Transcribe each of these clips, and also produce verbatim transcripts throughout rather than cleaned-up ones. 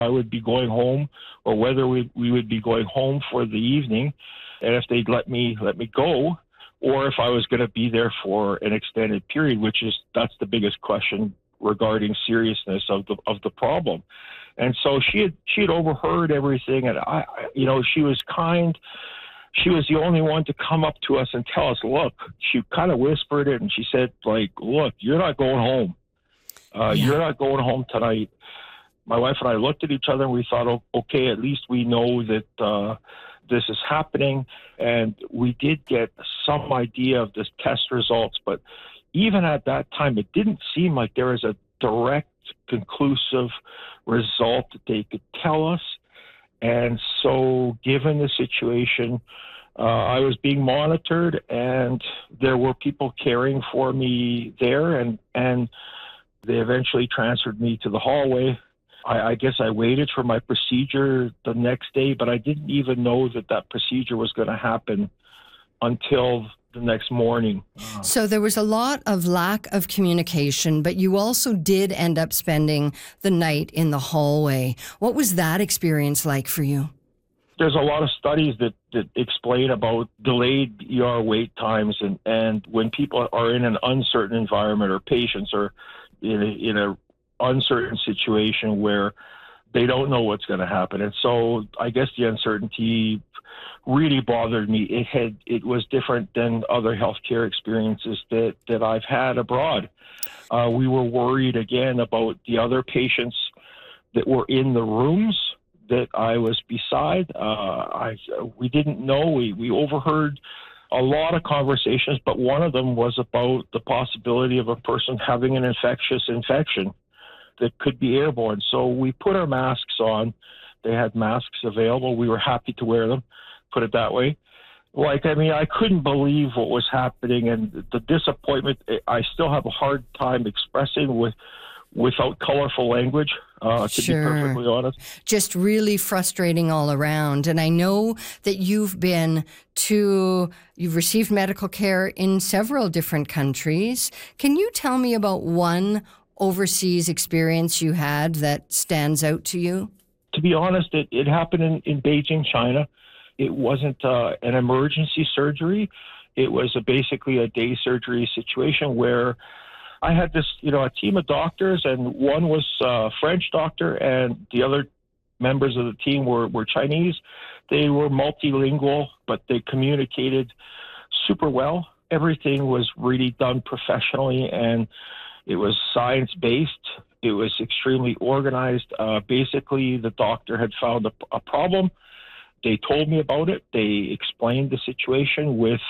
I would be going home or whether we, we would be going home for the evening, and if they'd let me let me go, or if I was going to be there for an extended period, which is that's the biggest question regarding seriousness of the of the problem. And so she had she had overheard everything, and I, you know, she was kind. She was the only one to come up to us and tell us, look, she kind of whispered it, and she said, like, look, you're not going home. Uh, yeah. You're not going home tonight. My wife and I looked at each other, and we thought, oh, okay, at least we know that uh, this is happening. And we did get some idea of the test results. But even at that time, it didn't seem like there was a direct, conclusive result that they could tell us. And so given the situation, uh, I was being monitored, and there were people caring for me there, and, and they eventually transferred me to the hallway. I, I guess I waited for my procedure the next day, but I didn't even know that that procedure was going to happen until the next morning. So there was a lot of lack of communication, but you also did end up spending the night in the hallway. What was that experience like for you? There's a lot of studies that, that explain about delayed E R wait times, and, and when people are in an uncertain environment, or patients are in a, in a uncertain situation where they don't know what's going to happen. And so I guess the uncertainty really bothered me. It had it was different than other healthcare experiences that, that I've had abroad. Uh, we were worried again about the other patients that were in the rooms that I was beside. Uh, I we didn't know. We we overheard a lot of conversations, but one of them was about the possibility of a person having an infectious infection that could be airborne. So we put our masks on. They had masks available. We were happy to wear them, put it that way. Like, I mean, I couldn't believe what was happening, and the disappointment, I still have a hard time expressing with without colorful language, uh, to sure. be perfectly honest. Just really frustrating all around. And I know that you've been to, you've received medical care in several different countries. Can you tell me about one overseas experience you had that stands out to you? To be honest, it, it happened in, in Beijing, China. It wasn't uh, an emergency surgery. It was a, basically a day surgery situation where I had this, you know, a team of doctors, and one was a French doctor, and the other members of the team were, were Chinese. They were multilingual, but they communicated super well. Everything was really done professionally, and it was science-based. It was extremely organized. Uh, basically, the doctor had found a, a problem. They told me about it. They explained the situation with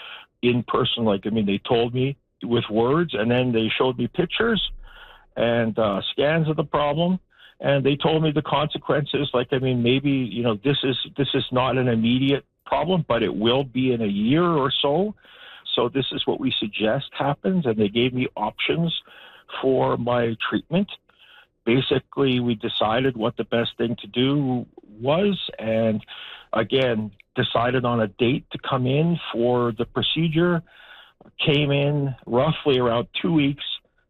in person, like, I mean, they told me with words, and then they showed me pictures and uh, scans of the problem, and they told me the consequences. Like, I mean, maybe, you know, this is this is not an immediate problem, but it will be in a year or so. So this is what we suggest happens, and they gave me options for my treatment. Basically, we decided what the best thing to do was, and again, decided on a date to come in for the procedure. Came in roughly around two weeks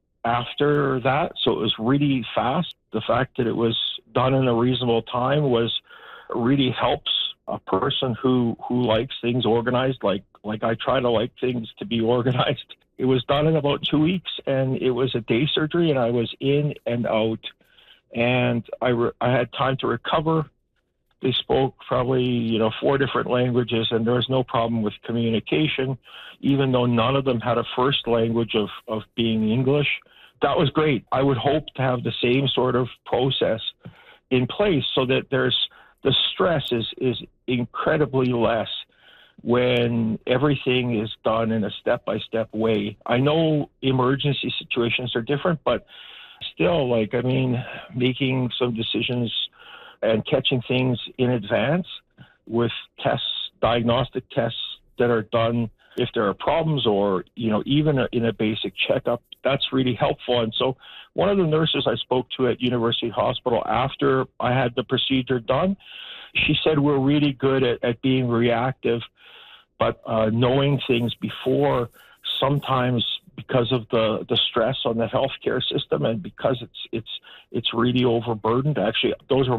after that, so it was really fast. The fact that it was done in a reasonable time was really helps a person who, who likes things organized, like like I try to like things to be organized. It was done in about two weeks, and it was a day surgery, and I was in and out, and I, re- I had time to recover. They spoke probably, you know, four different languages, and there was no problem with communication, even though none of them had a first language of, of being English. That was great. I would hope to have the same sort of process in place so that there's the stress is, is incredibly less when everything is done in a step-by-step way. I know emergency situations are different, but still, like, I mean, making some decisions and catching things in advance with tests, diagnostic tests that are done if there are problems, or, you know, even a, in a basic checkup, that's really helpful. And so one of the nurses I spoke to at University Hospital after I had the procedure done, she said we're really good at, at being reactive, but uh, knowing things before, sometimes because of the, the stress on the healthcare system and because it's it's it's really overburdened. Actually, those were